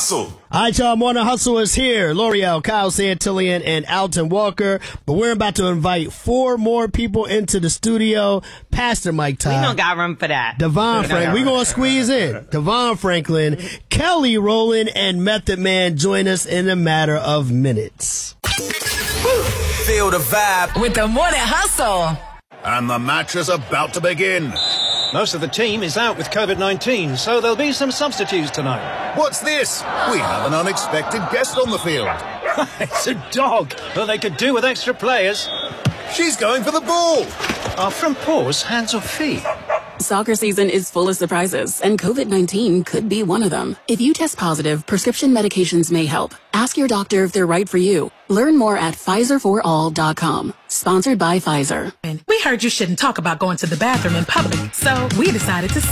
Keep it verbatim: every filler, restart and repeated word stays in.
Hustle. All right, y'all. Morning Hustle is here. L'Oreal, Kyle Santillian, and Alton Walker. But we're about to invite four more people into the studio. Pastor Mike Todd. We don't got room for that. Devon Franklin. We're going to squeeze in. Devon Franklin, Kelly Rowland, and Method Man join us in a matter of minutes. Feel the vibe with the Morning Hustle. And the match is about to begin. Most of the team is out with COVID nineteen, so there'll be some substitutes tonight. What's this? We have an unexpected guest on the field. It's a dog. Well, they could do with extra players. She's going for the ball. Are front paws hands or feet? Soccer season is full of surprises, and COVID nineteen could be one of them. If you test positive, prescription medications may help. Ask your doctor if they're right for you. Learn more at Pfizer for all dot com. Sponsored by Pfizer. We heard you shouldn't talk about going to the bathroom in public, so we decided to